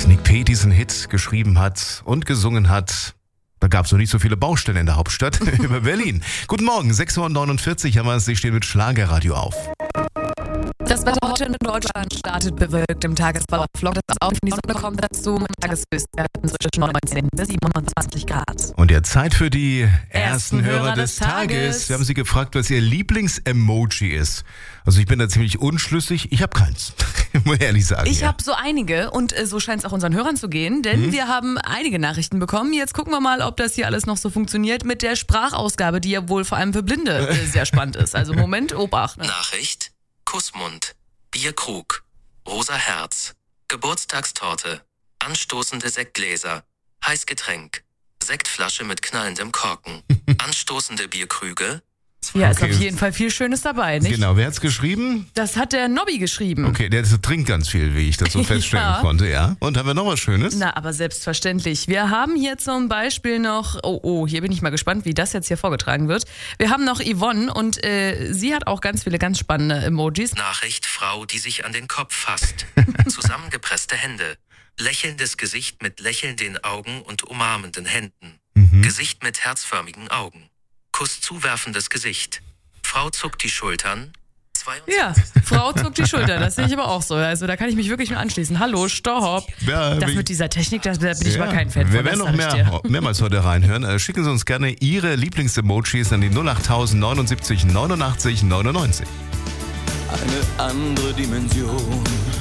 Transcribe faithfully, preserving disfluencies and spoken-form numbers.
Als Nick P. diesen Hit geschrieben hat und gesungen hat, da gab es noch nicht so viele Baustellen in der Hauptstadt über Berlin. Guten Morgen, sechs Uhr neunundvierzig haben wir es, Sie stehen mit Schlagerradio auf. Das Wetter heute in Deutschland startet bewölkt im Tagesverlauf. Lockt es auf, die Sonne kommt dazu mit Tageshöchstwerten zwischen neunzehn bis siebenundzwanzig Grad. Und jetzt Zeit für die ersten, Ersten Hörer, Hörer des des Tages. Tages. Wir haben Sie gefragt, was Ihr Lieblings-Emoji ist. Also ich bin da ziemlich unschlüssig. Ich habe keins, muss ich ehrlich sagen. Ich ja. habe so einige und äh, so scheint es auch unseren Hörern zu gehen, denn Mhm. wir haben einige Nachrichten bekommen. Jetzt gucken wir mal, ob das hier alles noch so funktioniert mit der Sprachausgabe, die ja wohl vor allem für Blinde äh, sehr spannend ist. Also Moment, Obacht. Ne? Nachricht, Kussmund, Bierkrug, rosa Herz, Geburtstagstorte, anstoßende Sektgläser, Heißgetränk, Sektflasche mit knallendem Korken, anstoßende Bierkrüge, Ja, ist Okay. auf jeden Fall viel Schönes dabei, nicht? Genau, wer hat's geschrieben? Das hat der Nobby geschrieben. Okay, der trinkt ganz viel, wie ich das so feststellen Ja. konnte, ja. Und haben wir noch was Schönes? Na, aber selbstverständlich. Wir haben hier zum Beispiel noch, oh, oh, hier bin ich mal gespannt, wie das jetzt hier vorgetragen wird. Wir haben noch Yvonne und äh, sie hat auch ganz viele ganz spannende Emojis. Nachricht, Frau, die sich an den Kopf fasst, zusammengepresste Hände, lächelndes Gesicht mit lächelnden Augen und umarmenden Händen, Gesicht mit herzförmigen Augen, Kuss zuwerfendes Gesicht, Frau zuckt die Schultern, zweiundzwanzig Ja, Frau zuckt die Schulter, das sehe ich aber auch so. Also da kann ich mich wirklich nur anschließen. Hallo, stopp. Ja, Das wie- mit dieser Technik, da bin ich Ja, mal kein Fan von. Wir werden das noch sag ich mehr, dir. mehrmals heute reinhören. Äh, Schicken Sie uns gerne Ihre Lieblings-Emojis an die null acht tausend neunundsiebzig neunundachtzig neunundneunzig. Eine andere Dimension.